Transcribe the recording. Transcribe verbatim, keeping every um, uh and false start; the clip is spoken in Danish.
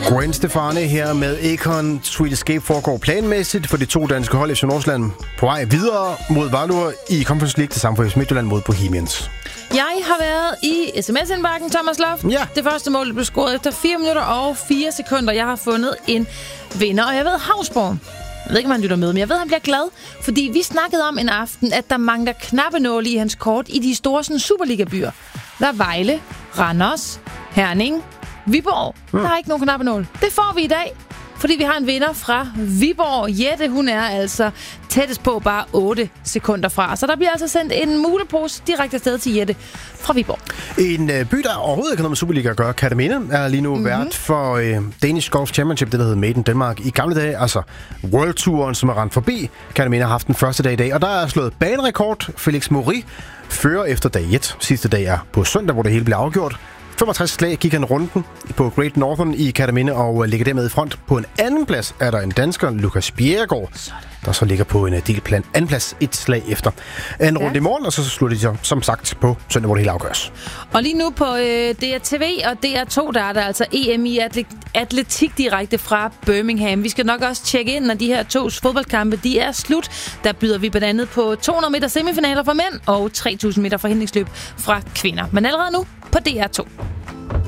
Gwen Stefani her med Akon. Sweet Escape foregår planmæssigt for de to danske hold i Nordsjælland på vej videre mod Valur i Conference League til samt for Midtjylland mod Bohemians. Jeg har været i sms-indbakken, Thomas Loft. Ja. Det første mål blev scoret efter fire minutter og fire sekunder. Jeg har fundet en vinder, og jeg ved, Havsborg, jeg ved ikke, om han lytter med, men jeg ved, han bliver glad, fordi vi snakkede om en aften, at der mangler knappenåle i hans kort i de store sådan, Superliga-byer. Der er Vejle, Randers, Herning, Viborg. Hmm. Der er ikke nogen knappenål. Det får vi i dag, fordi vi har en vinder fra Viborg. Jette, hun er altså tættest på bare otte sekunder fra. Så der bliver altså sendt en mulepose direkte afsted til Jette fra Viborg. En øh, by, der overhovedet ikke noget med Superliga at gøre, Kerteminde, er lige nu mm-hmm. vært for øh, Danish Golf Championship, det der hedder Made in Denmark. I gamle dage, altså World Touren, som er rendt forbi. Kerteminde har haft den første dag i dag, og der er slået banerekord. Felix Mori fører efter dag et. Sidste dag er på søndag, hvor det hele bliver afgjort. femogtres slag gik han runden på Great Northern i Kerteminde og ligger dermed i front. På en anden plads er der en dansker, Lukas Bjerregaard, der så ligger på en delplan anden plads et slag efter. En runde i morgen, og så slutter de som sagt på søndag, hvor det hele afgøres. Og lige nu på øh, D R T V og D R to, der er der altså E M i atletik direkte fra Birmingham. Vi skal nok også tjekke ind, når de her to fodboldkampe de er slut. Der byder vi blandt andet på to hundrede meter semifinaler for mænd og tre tusind meter forhindringsløb fra kvinder. Men allerede nu på D R to.